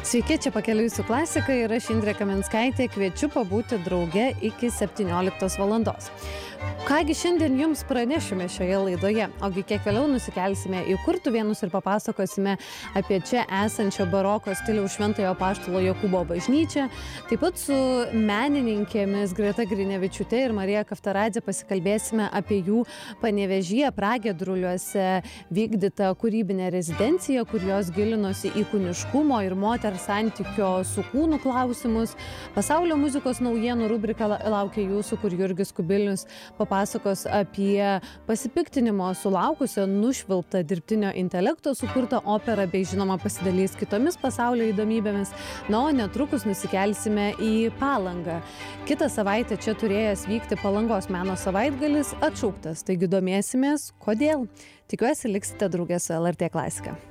Sveiki, čia Pakeliui su klasika ir aš Indrė Kaminskaitė kviečiu pabūti drauge iki 17 valandos. Kągi šiandien jums pranešime šioje laidoje, ogi kiek vėliau nusikelsime į Kurtuvėnus ir papasakosime apie čia esančią baroko stiliaus Šventojo Apaštalo Jokūbo bažnyčią. Taip pat su menininkėmis Greta Grinevičiūte ir Marija Kaftaradze pasikalbėsime apie jų Panevėžyje, Pragiedruliuose vykdytą kūrybinę rezidenciją, kur jos gilinosi į kūniškumo ir moters santykio su kūnu klausimus. Pasaulio muzikos naujienų rubrika laukia jūsų, kur Jurgis Kubilius papasakos apie pasipiktinimo sulaukusio nušvilptą dirbtinio intelekto sukurtą operą bei žinoma pasidalys kitomis pasaulio įdomybėmis. Na, o netrukus nusikelsime į Palangą. Kitą savaitę čia turėjęs vykti Palangos meno savaitgalis atšauktas, taigi domėsimės, kodėl. Tikiuosi, liksite drauge su LRT Klasika.